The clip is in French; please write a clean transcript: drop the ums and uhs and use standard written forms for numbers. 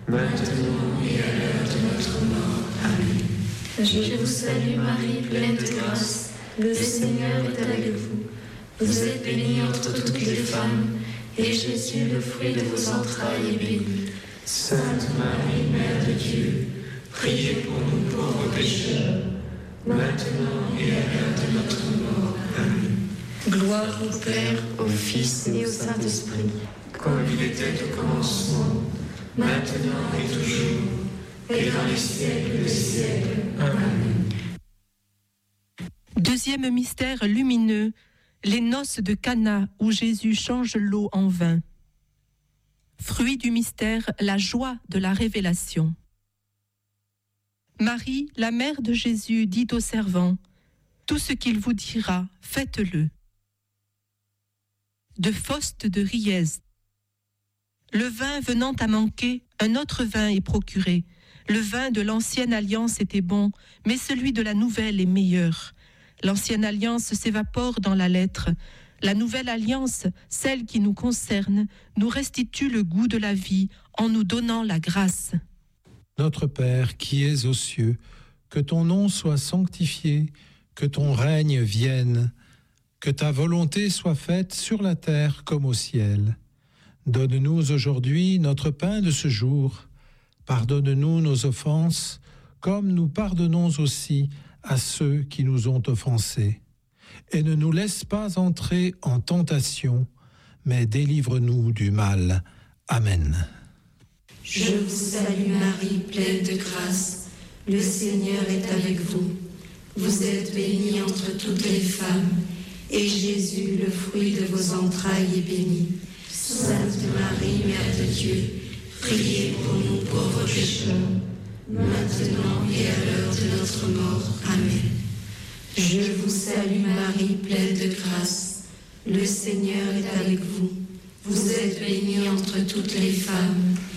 maintenant et à l'heure de notre mort. Amen. Je vous salue Marie, pleine de grâce, le Seigneur est avec vous. Vous êtes bénie entre toutes les femmes, et Jésus, le fruit de vos entrailles, est béni. Sainte Marie, Mère de Dieu, priez pour nous pauvres pécheurs, maintenant et à l'heure de notre mort. Amen. Gloire au Père, au Fils et au Saint-Esprit, comme il était au commencement, maintenant et toujours, et dans les siècles des siècles. Amen. Deuxième mystère lumineux, les noces de Cana où Jésus change l'eau en vin. Fruit du mystère, la joie de la révélation. Marie, la mère de Jésus, dit aux servants, « Tout ce qu'il vous dira, faites-le. » De Faust de Riez. Le vin venant à manquer, un autre vin est procuré. Le vin de l'ancienne alliance était bon, mais celui de la nouvelle est meilleur. L'ancienne alliance s'évapore dans la lettre. La nouvelle alliance, celle qui nous concerne, nous restitue le goût de la vie en nous donnant la grâce. Notre Père qui es aux cieux, que ton nom soit sanctifié, que ton règne vienne, que ta volonté soit faite sur la terre comme au ciel. Donne-nous aujourd'hui notre pain de ce jour. Pardonne-nous nos offenses, comme nous pardonnons aussi à ceux qui nous ont offensés. Et ne nous laisse pas entrer en tentation, mais délivre-nous du mal. Amen. Je vous salue Marie, pleine de grâce. Le Seigneur est avec vous. Vous êtes bénie entre toutes les femmes, et Jésus, le fruit de vos entrailles, est béni. Sainte Marie, Mère de Dieu, priez pour nous pauvres pécheurs, maintenant et à l'heure de notre mort. Amen. Je vous salue Marie, pleine de grâce. Le Seigneur est avec vous. Vous êtes bénie entre toutes les femmes,